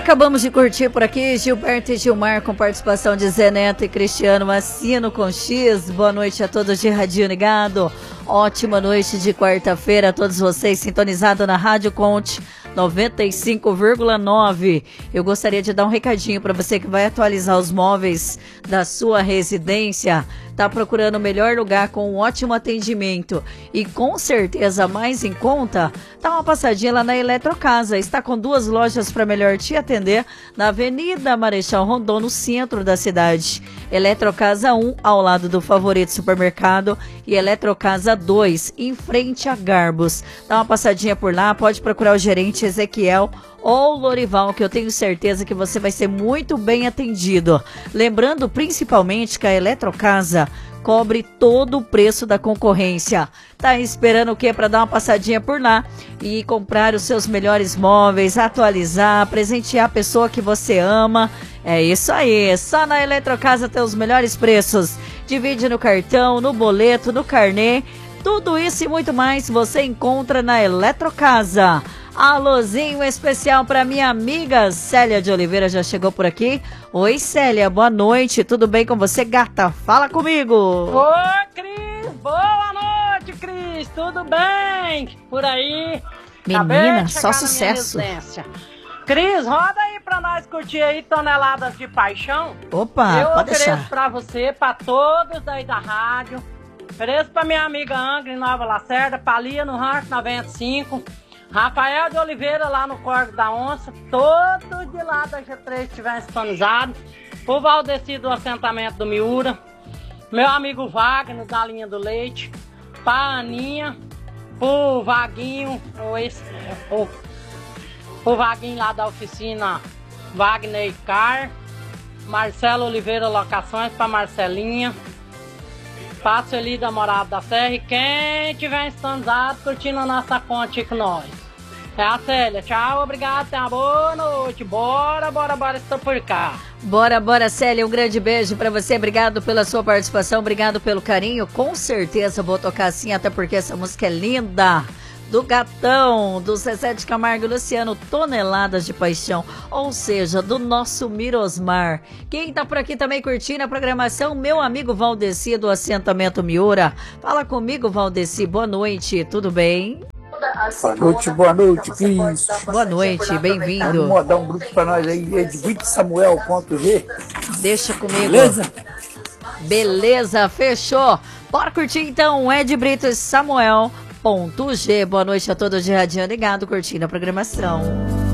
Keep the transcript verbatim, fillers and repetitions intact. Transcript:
Acabamos de curtir por aqui Gilberto e Gilmar com participação de Zé Neto e Cristiano Massino com X. Boa noite a todos de Radinho Ligado. Ótima noite de quarta-feira a todos vocês sintonizados na Rádio Conte noventa e cinco vírgula nove. Eu gostaria de dar um recadinho para você que vai atualizar os móveis da sua residência. Tá procurando o melhor lugar com um ótimo atendimento e com certeza mais em conta? Dá uma passadinha lá na Eletrocasa. Está com duas lojas para melhor te atender na Avenida Marechal Rondon, no centro da cidade. Eletrocasa um, ao lado do Favorito Supermercado, e Eletrocasa dois, em frente a Garbos. Dá uma passadinha por lá, pode procurar o gerente Ezequiel ou Lorival, que eu tenho certeza que você vai ser muito bem atendido. Lembrando principalmente que a Eletrocasa cobre todo o preço da concorrência. Tá esperando o quê? Para dar uma passadinha por lá e comprar os seus melhores móveis, atualizar, presentear a pessoa que você ama. É isso aí, só na Eletrocasa tem os melhores preços. Divide no cartão, no boleto, no carnê. Tudo isso e muito mais você encontra na Eletrocasa. Alôzinho especial para minha amiga Célia de Oliveira, já chegou por aqui. Oi, Célia, boa noite, tudo bem com você, gata? Fala comigo. Oi, Cris, boa noite, Cris, tudo bem? Por aí? Menina, só sucesso. Cris, roda aí pra nós curtir aí Toneladas de Paixão. Opa, eu pode deixar. Eu ofereço pra você, pra todos daí da rádio. Ofereço pra minha amiga Angra em Nova Lacerda, Palia no Rancho noventa e cinco. Rafael de Oliveira lá no Corgo da Onça, todo de lá da G três estiver sintonizado. O Valdeci do assentamento do Miura, meu amigo Wagner da linha do leite, pra Aninha, pro Vaguinho, o, esse, o, o Vaguinho lá da oficina Wagner e Car, Marcelo Oliveira Locações, pra Marcelinha, pra Sueli da Morada da Serra, e quem tiver sintonizado curtindo a nossa conta com nós. É a Célia, tchau, obrigado, tenha uma boa noite, bora, bora, bora, estou por cá. Bora, bora, Célia, um grande beijo pra você, obrigado pela sua participação, obrigado pelo carinho, com certeza vou tocar assim, até porque essa música é linda. Do Gatão, do Zezé de Camargo e Luciano, Toneladas de Paixão, ou seja, do nosso Mirosmar. Quem tá por aqui também curtindo a programação, meu amigo Valdeci do assentamento Miura. Fala comigo, Valdeci, boa noite, tudo bem? Boa noite, boa noite, Cris. Boa noite, bem-vindo. Vamos mandar um grupo pra nós aí, Edvito Samuel ponto G. Deixa comigo. Beleza? Beleza, fechou. Bora curtir então, Ed Brito e Samuel ponto G. Boa noite a todos de Radinho Ligado, curtindo a programação.